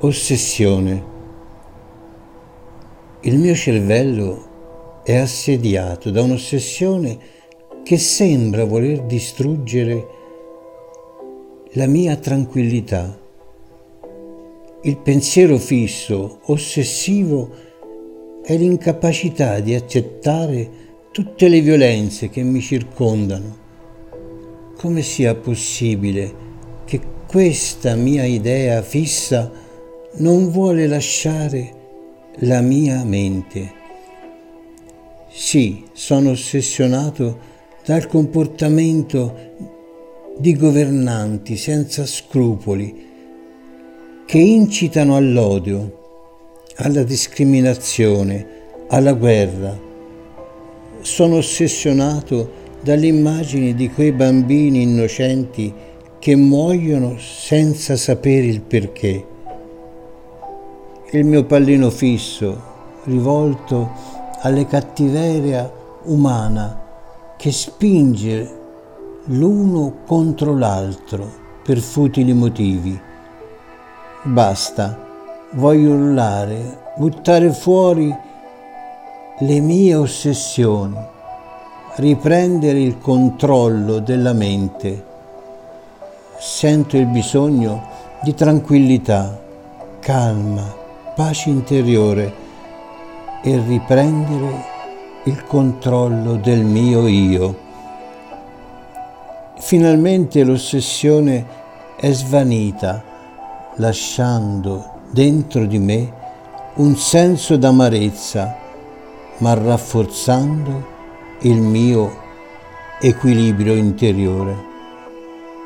Ossessione. Il mio cervello è assediato da un'ossessione che sembra voler distruggere la mia tranquillità. Il pensiero fisso, ossessivo, è l'incapacità di accettare tutte le violenze che mi circondano. Come sia possibile che questa mia idea fissa non vuole lasciare la mia mente? Sì, sono ossessionato dal comportamento di governanti senza scrupoli che incitano all'odio, alla discriminazione, alla guerra. Sono ossessionato dalle immagini di quei bambini innocenti che muoiono senza sapere il perché. Il mio pallino fisso, rivolto alle cattiveria umana che spinge l'uno contro l'altro per futili motivi. Basta, voglio urlare, buttare fuori le mie ossessioni, riprendere il controllo della mente. Sento il bisogno di tranquillità, calma, pace interiore e riprendere il controllo del mio io. Finalmente l'ossessione è svanita, lasciando dentro di me un senso d'amarezza, ma rafforzando il mio equilibrio interiore.